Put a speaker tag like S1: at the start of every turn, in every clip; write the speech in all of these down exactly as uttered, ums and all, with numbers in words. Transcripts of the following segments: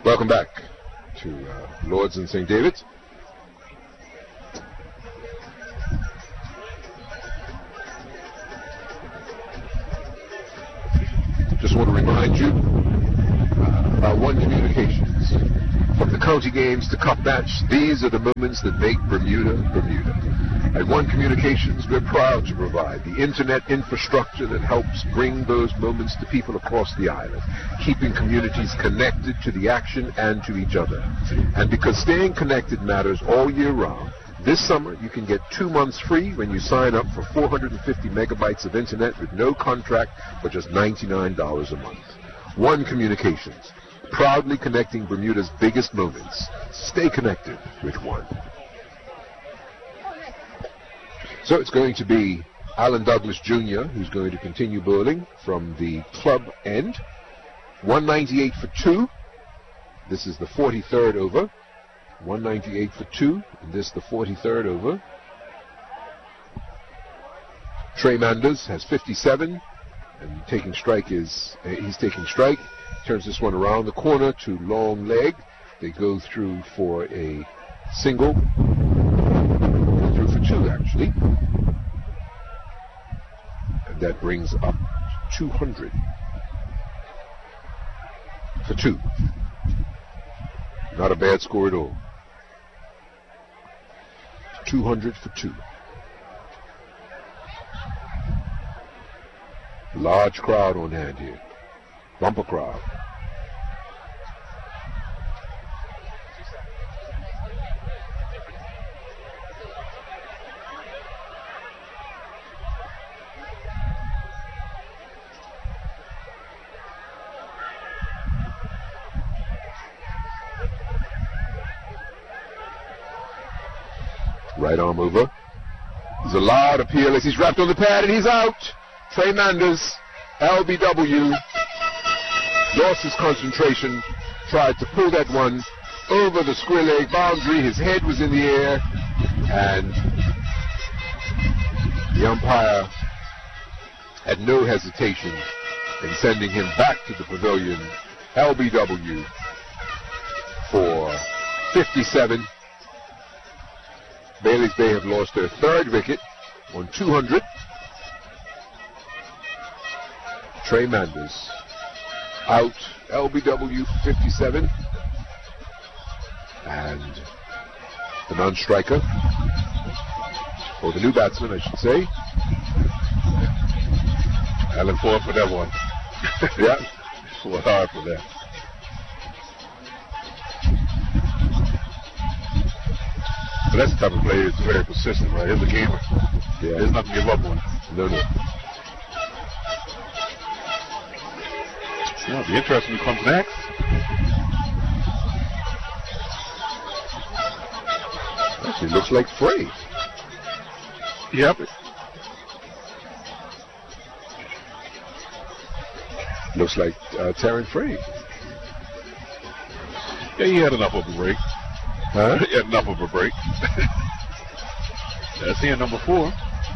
S1: Welcome back to uh, Lords and Saint David's. Just want to remind you uh, about One Communications. From the county games to cup match, these are the moments that make Bermuda, Bermuda. At One Communications, we're proud to provide the internet infrastructure that helps bring those moments to people across the island, keeping communities connected to the action and to each other. And because staying connected matters all year round, this summer you can get two months free when you sign up for four hundred fifty megabytes of internet with no contract for just ninety-nine dollars a month. One Communications, proudly connecting Bermuda's biggest moments. Stay connected with One. So it's going to be Alan Douglas Junior who's going to continue bowling from the club end. one ninety-eight for two. This is the forty-third over. one ninety-eight for two, and this the forty-third over. Trey Manders has fifty-seven, and taking strike is, uh, he's taking strike. Turns this one around the corner to long leg. They go through for a single. Go through for two, actually. And that brings up two hundred for two. Not a bad score at all. two hundred for two. Large crowd on hand here. Bumper crowd. Right arm over. There's a loud appeal as he's wrapped on the pad and he's out. Trey Manders, L B W, lost his concentration, tried to pull that one over the square leg boundary. His head was in the air, and the umpire had no hesitation in sending him back to the pavilion. L B W for fifty-seven. Bailey's Bay have lost their third wicket on two hundred. Trey Manders out, L B W fifty-seven. And the non-striker, or the new batsman, I should say.
S2: Alan fought for that one.
S1: Yeah,
S2: fought hard for that. But that's the type of player that's very persistent, right? He's a gamer.
S1: Yeah.
S2: There's nothing to give up on.
S1: No, no.
S2: So it'll be interesting who comes next.
S1: Actually, looks like Frey.
S2: Yep.
S1: Looks like uh, Terran Frey.
S2: Yeah, he had enough of a break.
S1: Huh?
S2: He had enough of a break. That's here, number four.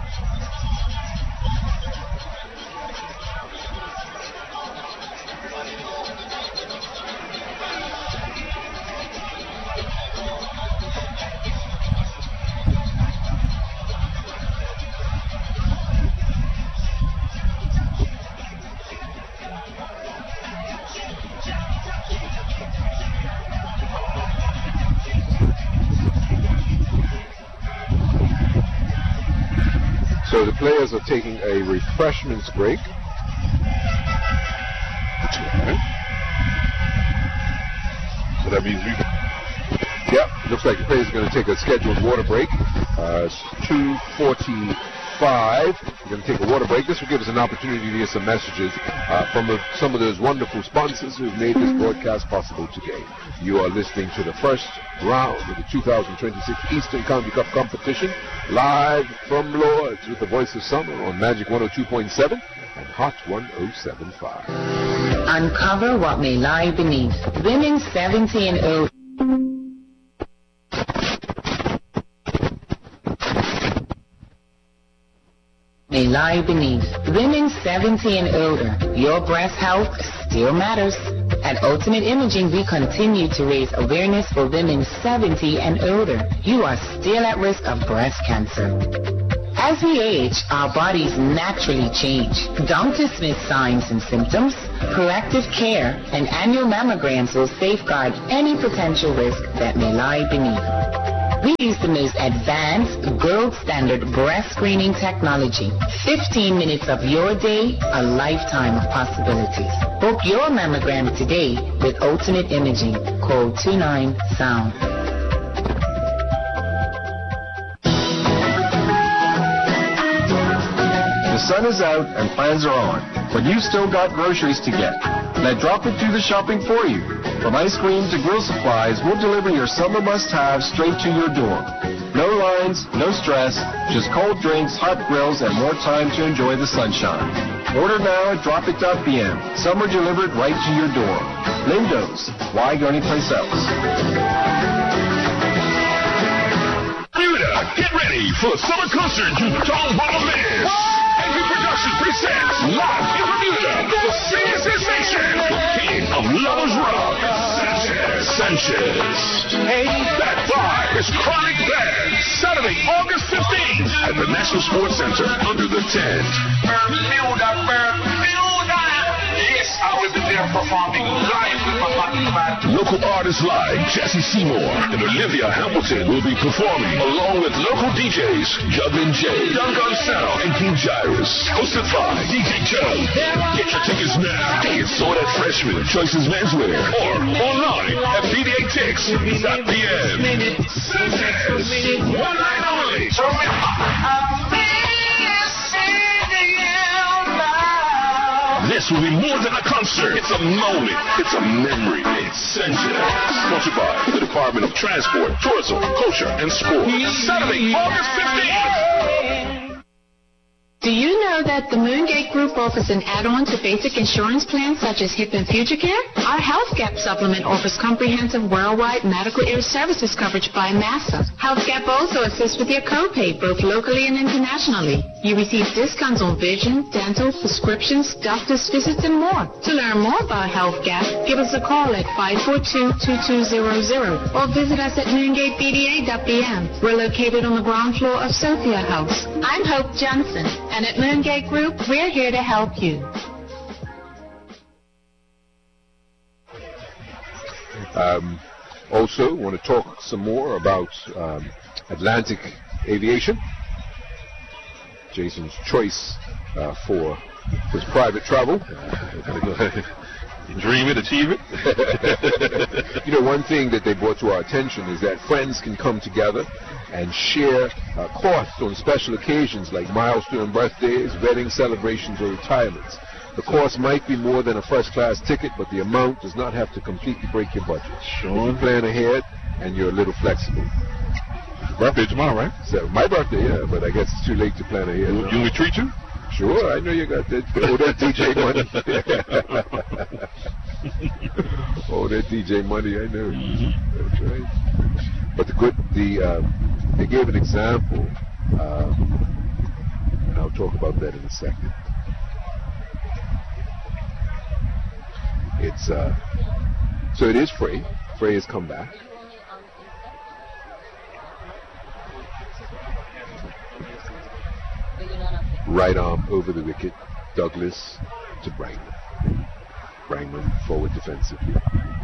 S1: So the players are taking a refreshments break.
S2: So that means we...
S1: Yep, looks like the players are going to take a scheduled water break. Uh, it's two forty-five. We're going to take a water break. This will give us an opportunity to hear some messages uh, from the, some of those wonderful sponsors who've made this broadcast possible today. You are listening to the first round of the two thousand twenty-six Eastern County Cup competition, live from Lords with the voice of summer on Magic one oh two point seven and Hot one oh seven point five.
S3: Uncover what may lie beneath. Women seventy and over. May lie beneath. Women seventy and older. Your breast health still matters. At At Ultimate Imaging, we continue to raise awareness for women seventy and older. You are still at risk of breast cancer. As we age, our bodies naturally change. Doctor Smith's signs and symptoms, proactive care, and annual mammograms will safeguard any potential risk that may lie beneath. We use the most advanced, gold standard breast screening technology. fifteen minutes of your day, a lifetime of possibilities. Book your mammogram today with Ultimate Imaging. Call two nine sound.
S4: The sun is out and plans are on, but you still got groceries to get. Let Drop It do the shopping for you. From ice cream to grill supplies, we'll deliver your summer must-haves straight to your door. No lines, no stress, just cold drinks, hot grills, and more time to enjoy the sunshine. Order now at drop it dot b m. Summer delivered right to your door. Lindo's. Why go anyplace else?
S5: Bermuda, get ready for a summer concert to Tom Bottom Bears. Heavy Production presents live in Bermuda, the singing sensation, the king of Lovers Rock, Sanchez. Sanchez. That vibe is Chronic Band, Saturday, August fifteenth at the National Sports Center under the tent. Bermuda, Bermuda. Yes, I will be there performing live with my band. Local artists like Jesse Seymour and Olivia Hamilton will be performing along with local D Js Juggling J, Duncan Sound, and King Jairus. Hosted by D J Joe. Get your tickets now. Tickets sold at Freshman, Choices Menswear, or online at b d a tix dot p m. Sanchez, one night only. This will be more than a concert. It's a moment. It's a memory. It's Sanchez. Sponsored by the Department of Transport, Tourism, Culture, and Sport. Saturday, August fifteenth.
S6: Do you know that the Moongate Group offers an add-on to basic insurance plans such as HIP and Future Care? Our Health Gap supplement offers comprehensive worldwide medical air services coverage by NASA. Health Gap also assists with your copay, both locally and internationally. You receive discounts on vision, dental, prescriptions, doctor's visits, and more. To learn more about Health Gap, give us a call at five four two, two two zero zero or visit us at moongate b d a dot b m. We're located on the ground floor of Sophia House. I'm Hope Johnson. And at Moongate Group, we're here to help you.
S1: Um, also, want to talk some more about um, Atlantic Aviation. Jason's choice uh, for his private travel.
S2: Dream it, achieve it.
S1: You know, one thing that they brought to our attention is that friends can come together and share uh, costs on special occasions like milestone birthdays, wedding celebrations, or retirements. The cost might be more than a first-class ticket, but the amount does not have to completely break your budget. Sure. You plan ahead, and you're a little flexible.
S2: Birthday tomorrow, right?
S1: So, my birthday, yeah, but I guess it's too late to plan ahead.
S2: You, you want me to treat you?
S1: Sure, I know you got that. Oh, that D J money. Oh, that D J money, I know. Mm-hmm. That's right. But the good, the uh, they gave an example, um, and I'll talk about that in a second. It's uh, so it is Frey. Frey has come back. Right arm over the wicket, Douglas to Brangman. Brangman forward defensively.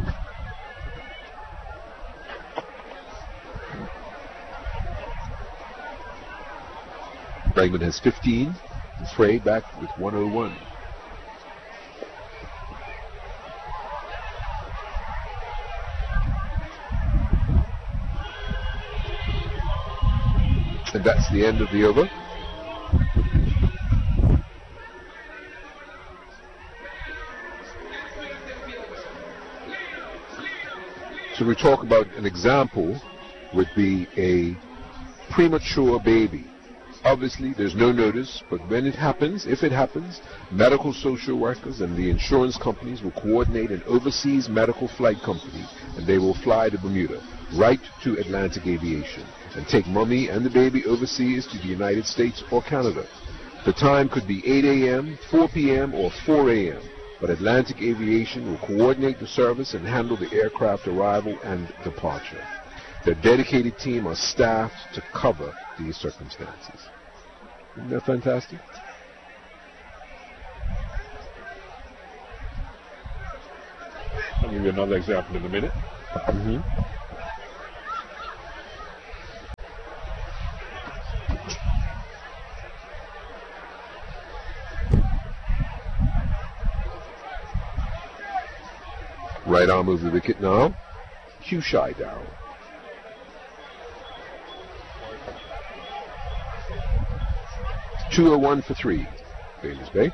S1: Brangman has fifteen. Frey back with one oh one. And that's the end of the over. So we talk about an example would be a premature baby. Obviously, there's no notice, but when it happens, if it happens, medical social workers and the insurance companies will coordinate an overseas medical flight company, and they will fly to Bermuda, right to Atlantic Aviation, and take mommy and the baby overseas to the United States or Canada. The time could be eight a m, four p m, or four a m but Atlantic Aviation will coordinate the service and handle the aircraft arrival and departure. Their dedicated team are staffed to cover these circumstances. Isn't that fantastic?
S2: I'll give you another example in a minute.
S1: Mm-hmm. Right arm of the wicket now. Cue shy down. two oh one for three. Bailey's Bay.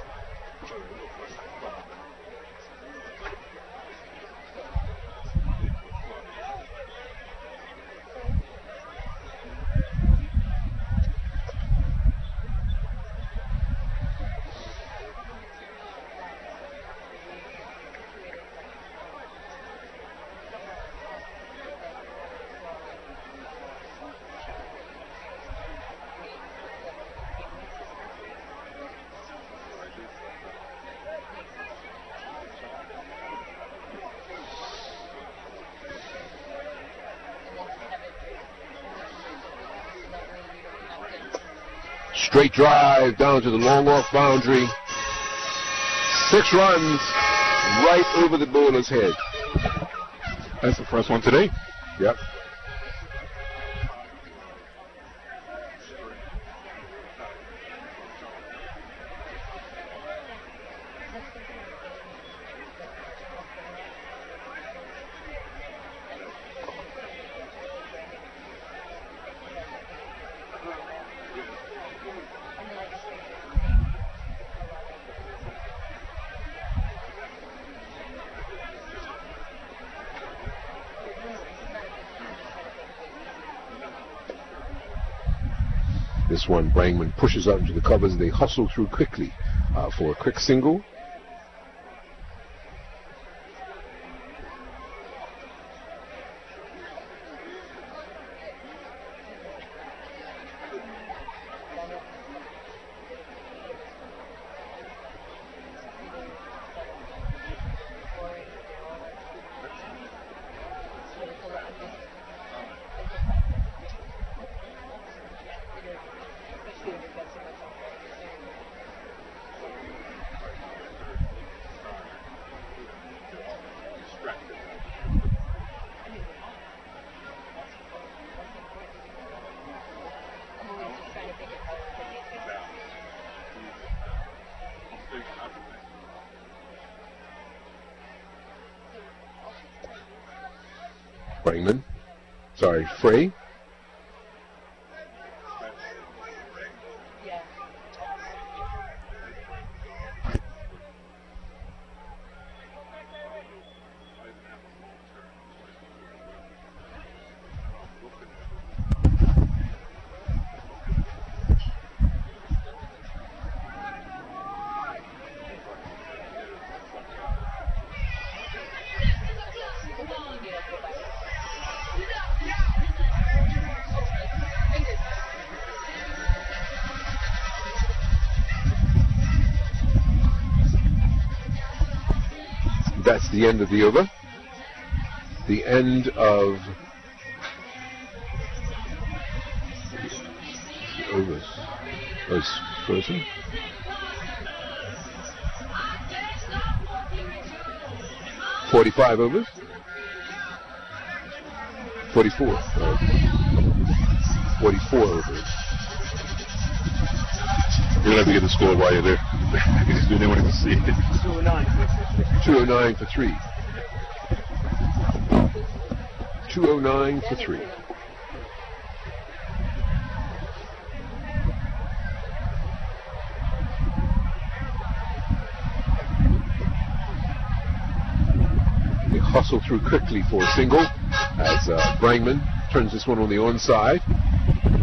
S1: Straight drive down to the long off boundary. Six runs right over the bowler's head.
S2: That's the first one today.
S1: Yep. This one, Brangman pushes out into the covers. They hustle through quickly uh, for a quick single. Brangman, sorry, Frey. That's the end of the over. The end of the overs. As person. Forty-five overs. Forty-four. Uh, Forty-four overs.
S2: You're gonna have to get the score while you're there. Because you don't want to see it.
S7: two oh nine.
S1: two oh nine for three. two oh nine for three. They hustle through quickly for a single as uh, Brangman turns this one on the onside.